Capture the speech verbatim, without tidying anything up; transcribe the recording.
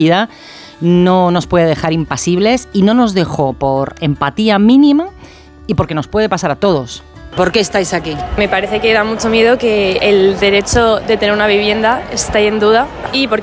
no nos puede dejar impasibles y no nos dejó por empatía mínima y porque nos puede pasar a todos. ¿Por qué estáis aquí? Me parece que da mucho miedo que el derecho de tener una vivienda esté en duda y porque